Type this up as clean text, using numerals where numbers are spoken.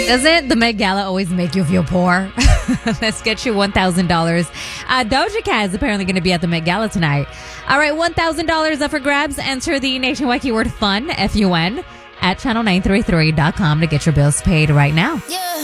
Doesn't the Met Gala always make you feel poor? Let's get you $1,000. Doja Cat is apparently going to be at the Met Gala tonight. All right, $1,000 up for grabs. Enter the nationwide keyword FUN, F-U-N, at channel933.com to get your bills paid right now. Yeah.